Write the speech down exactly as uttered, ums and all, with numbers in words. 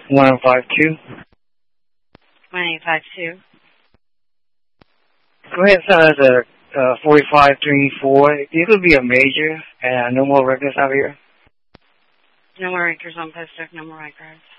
one oh five two. one eight five two. Go ahead, son. That's a uh, forty-five twenty-four. It could be a major, and no more records out here. No more records on post, no more records.